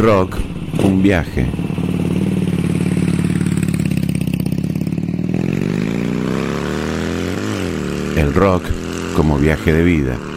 rock, un viaje. El rock como viaje de vida.